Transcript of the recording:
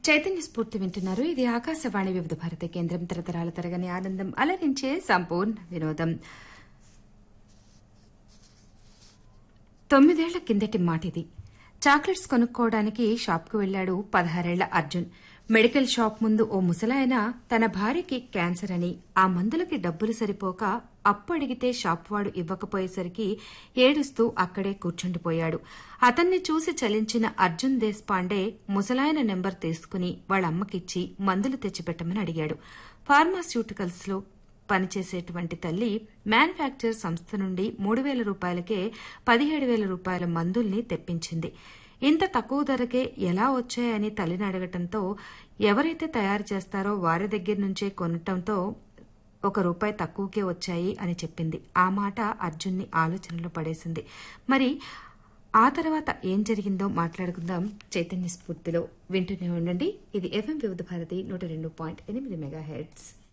చైతన్య స్ఫూర్తి వింటున్నారు. ఇది ఆకాశవాణి వివిధ భారతి కేంద్రం. తరతరాల తరగని ఆనందం అలరించే సంపూర్ణ వినోదం. 9 ఏళ్ల కిందటి మాటిది. చాక్లెట్స్ కొనుక్కోవడానికి షాప్కు వెళ్లాడు 16 ఏళ్ల అర్జున్. మెడికల్ షాప్ ముందు ఓ ముసలాయన తన భార్యకి క్యాన్సర్ అని, ఆ మందులకి డబ్బులు సరిపోక అప్పు అడిగితే షాప్ వాడు ఇవ్వకపోయేసరికి ఏడుస్తూ అక్కడే కూర్చుండిపోయాడు. అతన్ని చూసి చలించిన అర్జున్ దేశ్పాండే ముసలాయన నెంబర్ తీసుకుని వాళ్ళమ్మకిచ్చి మందులు తెచ్చిపెట్టమని అడిగాడు. ఫార్మాస్యూటికల్స్ లో పనిచేసేటువంటి తల్లి మ్యానుఫ్యాక్చర్ సంస్థ నుండి 3,000 రూపాయలకే 17,000 రూపాయల మందుల్ని తెప్పించింది. ఇంత తక్కువ ధరకే ఎలా వచ్చాయని తల్లిని అడగటంతో ఎవరైతే తయారు చేస్తారో వారి దగ్గర నుంచే కొనటంతో ₹1 తక్కువకే వచ్చాయి అని చెప్పింది. ఆ మాట అర్జున్ని ఆలోచనలో పడేసింది. మరి ఆ తర్వాత ఏం జరిగిందో మాట్లాడుకుందాం చైతన్య స్ఫూర్తిలో. వింటూనే ఉండండి. ఇది FM వివిధ భారతి 102.8 మెగాహెర్ట్జ్.